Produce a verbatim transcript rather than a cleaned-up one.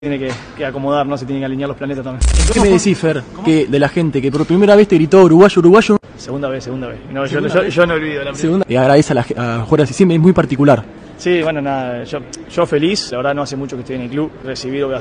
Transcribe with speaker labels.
Speaker 1: Tiene que, que acomodar, ¿no? Se tienen que alinear los planetas también.
Speaker 2: ¿Qué me decís, Fer, que de la gente que por primera vez te gritó uruguayo, uruguayo?
Speaker 1: Segunda vez, segunda vez. No, yo,
Speaker 2: ¿Segunda
Speaker 1: yo,
Speaker 2: vez?
Speaker 1: yo no olvido la primera.
Speaker 2: Segunda. Y agradece a la a jugadores así, es muy particular.
Speaker 1: Sí, bueno, nada, yo, yo feliz. La verdad no hace mucho que estoy en el club, recibido